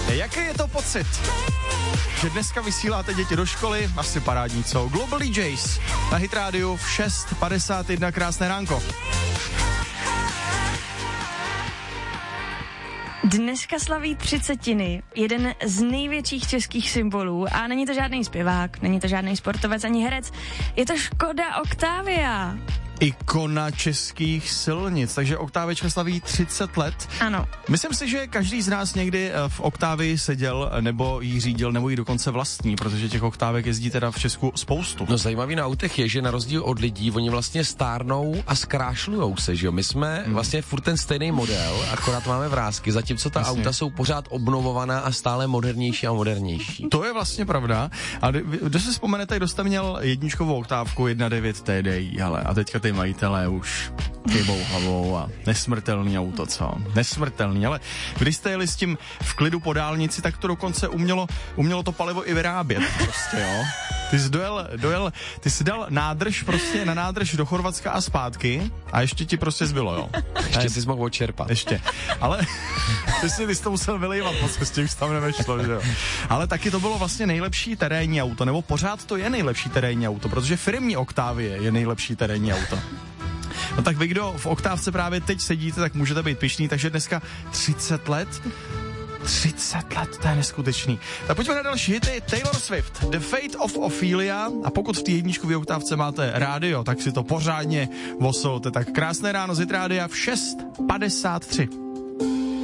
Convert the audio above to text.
Jaký je to pocit, že dneska vysíláte děti do školy? Asi parádní, co? Global DJs na Hit Radio v 6:51, krásné ránko. Dneska slaví 30, jeden z největších českých symbolů a není to žádný zpěvák, není to žádný sportovec ani herec, je to Škoda Octavia. Ikona českých silnic, takže Octaviačka slaví 30 let. Ano. Myslím si, že každý z nás někdy v Octavii seděl, nebo jí řídil, nebo jí dokonce vlastní, protože těch Octaviek jezdí teda v Česku spoustu. No zajímavý na autech je, že na rozdíl od lidí, oni vlastně stárnou a zkrášlujou se, že jo? My jsme vlastně furt ten stejný model, akorát máme vrásky, zatímco ta auta jsou pořád obnovovaná a stále modernější a modernější. To je vlastně pravda. A kdo si vzpomenete, kdo jste měl jedničkovou oktávku 1.9 TDI, ale a teďka ty majitelé už kybou hlavou a nesmrtelný auto, co? Nesmrtelný, ale když jste jeli s tím v klidu po dálnici, tak to dokonce umělo to palivo i vyrábět, prostě, jo? Ty jsi ty jsi dal nádrž prostě na nádrž do Chorvatska a zpátky a ještě ti prostě zbylo, jo? Ještě jsi mohl odčerpat. Ještě, ale ty jsi to musel vylejvat po cestě, už tam nevešlo, že jo? Ale taky to bylo vlastně nejlepší terénní auto, nebo pořád to je nejlepší terénní auto, protože firmní Octavie je nejlepší terénní auto. No tak vy, kdo v Oktávce právě teď sedíte, tak můžete být pyšný, takže dneska 30 let. 30 let, to je neskutečný. Tak pojďme na další hity. Taylor Swift, The Fate of Ophelia. A pokud v té jedničkové oktávce máte rádio, tak si to pořádně vosolte. Tak krásné ráno z Hit Rádia v 6:53.